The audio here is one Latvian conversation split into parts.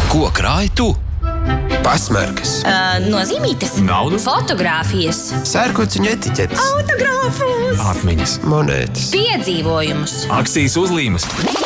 Ko krāj tu? Pasmarkas, Nozīmītes, Naudu? fotogrāfijas, sērkociņu etiķetes, autogrāfus, Atmiņas, monētas. piedzīvojumus. akcijas uzlīmes.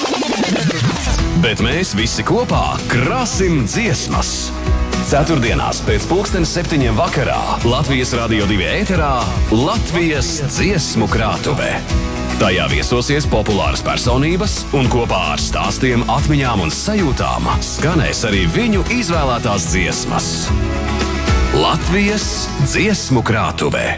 Bet mēs visi kopā krāsim dziesmas. Ceturtdienās pēc 7:00 vakarā Latvijas Radio 2 ēterā Latvijas dziesmu krātuve. Tajā viesosies populāras personības un kopā ar stāstiem, atmiņām un sajūtām skanēs arī viņu izvēlētās dziesmas. Latvijas dziesmu krātuve.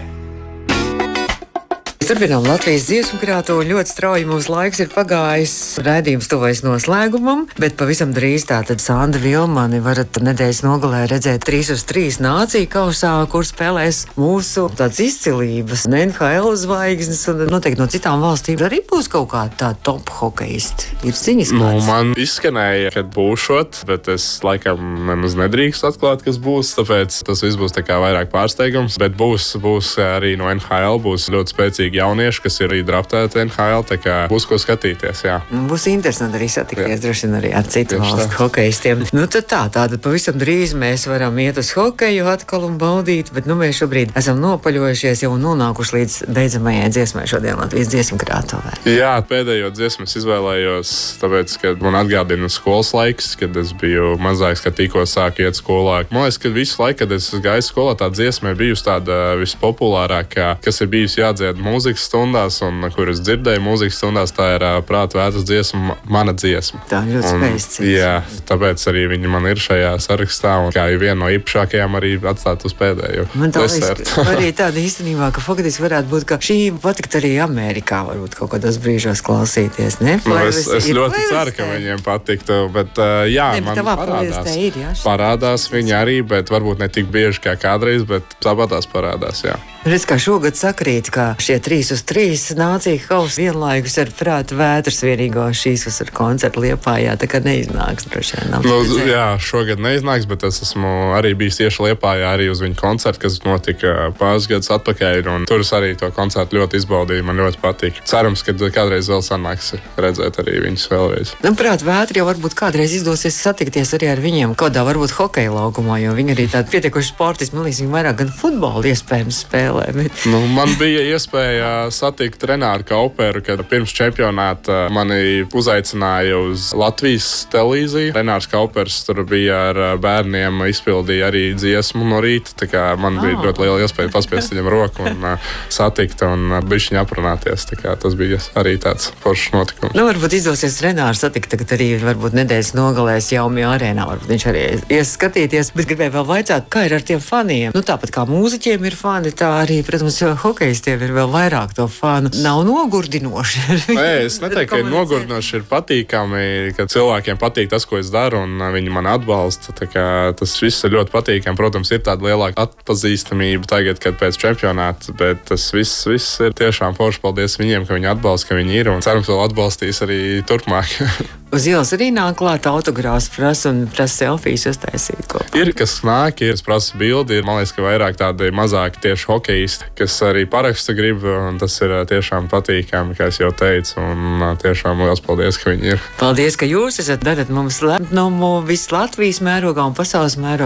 Turpinām Latvijas dziesmu krātuvi. Ļoti strauji mūsu laiks ir pagājis. Raidījums tuvojas noslēgumam, bet pavisam drīz tātad Sandra Vilmani varat nedēļas nogalē redzēt 3-uz-3 nāciju kausā, kur spēlēs mūsu tāds izcilības NHL zvaigznes, un noteikti no citām valstīm arī būs kaut kāda tā top hokeisti. Ir ziņas kāds? Man izskanēja, ka būšot, bet es laikam nemaz nedrīkstu atklāt, kas būs, tāpēc tas viss būs tā kā vairāk pārsteigums, bet būs arī no NHL, būs ļoti spēcīgi jaunieši, kas ir arī draftēti NHL, tā kā būs ko skatīties, jā. Būs interesanti arī satikties droši vien arī ar citu Tieši valstu tā. hokeistiem. Tātad pavisam drīz mēs varam iet uz hokeju atkal un baudīt, bet mēs šobrīd esam nopaļojušies jau un nonākuši līdz beidzamajai dziesmai šodien Latvijas dziesmu krātuvē. Jā, pēdējo dziesmu es izvēlējos, tāpēc, ka man atgādina skolas laiks, kad es biju mazāks, kad tikko sāku iet skolā. Man liekas, ka visu laiku, kad es gāju skolā, tā dziesma ir bijusi tāda vispopulārākā, kas ir bijusi jādzied mūzikas stundās, un kur es dzirdēju mūzikas stundās, tā ir Prāta vētras dziesma, mana dziesma. Tā ir ļoti skaista. Jā, tāpēc arī viņi man ir šajā sarakstā, un kā ir viena no īpašākajām arī atstāt uz pēdējo. Man tā desertu. liekas, arī tāda īstenībā, ka faktiski varētu būt, ka šī patikt arī Amerikā varbūt kaut kādos brīžos klausīties, ne? Es ļoti ceru, ka viņiem patiktu, bet jā, Ne, bet man tavā parādās. playlistē ir, jā, šī- Parādās viņi arī, bet varbūt ne tik bieži kā kādreiz, bet tāpatās parādās, jā. Redz, kā šogad sakrīt, ka šie 3-uz-3 nācija kausi vienlaikus ar Prāta vētras vienīgo šīs vasaras koncertu Liepājā, tā kā neiznāks droši vien. Jā, šogad neiznāks, bet es esmu arī bijis tieši Liepājā arī uz viņu koncertu, kas notika pāris gadus atpakaļ, un tur es arī to koncertu ļoti izbaudīju, man ļoti patīk. Cerams, ka kādreiz vēl sanāks redzēt arī viņus vēlreiz. Prāta vētra jau varbūt kādreiz izdosies satikties arī ar viņiem kādā varbūt hokeja laukumā, jo viņi arī tādi pietiekuši sportisti, man liekas, viņi vairāk gan futbolu iespējams spēlē. Bet... Man bija iespēja satikt Renāru Kauperu, kad pirms čempionāta mani uzaicināja uz Latvijas televīziju. Renārs Kaupers tur bija ar bērniem, izpildīja arī dziesmu no rīta, tā kā man bija ļoti liela iespēja paspiest viņam roku un satikt un bišķiņ aprunāties, tā kā tas bija arī tāds foršs notikums. Varbūt izdosies Renāru satikt tagad arī varbūt nedēļas nogalēs Jaumju arēnā, varbūt viņš arī ies skatīties, bet gribēju vēl vaicāt, kā ir ar tiem faniem? Tāpat kā mūziķiem ir fani, tā arī, protams, hokeistiem ir vēl vairāk to fanu. Nav nogurdinoši. Nē, es neteiktu, ka ir nogurdinoši, ir patīkami, ka cilvēkiem patīk tas, ko es daru, un viņi mani atbalsta. Tā kā tas viss ir ļoti patīkami. Protams, ir tāda lielāka atpazīstamība tagad, kad pēc čempionāta, bet tas viss ir tiešām forši. Paldies viņiem, ka viņi atbalsta, ka viņi ir, un cerams, vēl atbalstīs arī turpmāk. Uz ielas arī nāk klāt autogrāfs prasa un prasa selfijas uztaisīt kopā. Ir, kas nāk, ir, kas prasa bildi, ir, man liekas, ka vairāk tādi mazāki tieši hokeisti, kas arī parakstu grib, un tas ir tiešām patīkami, kā es jau teicu, un tiešām liels paldies, ka viņi ir. Paldies, ka jūs esat darat mums lepnumu visu Latvijas mērogā un pasaules mērogā.